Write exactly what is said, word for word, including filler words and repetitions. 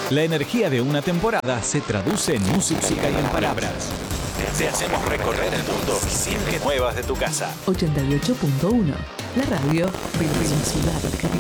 La energía de una temporada se traduce en música y en palabras. Te hacemos recorrer el mundo sin que muevas de tu casa. ochenta y ocho punto uno, la radio de la ciudad capital.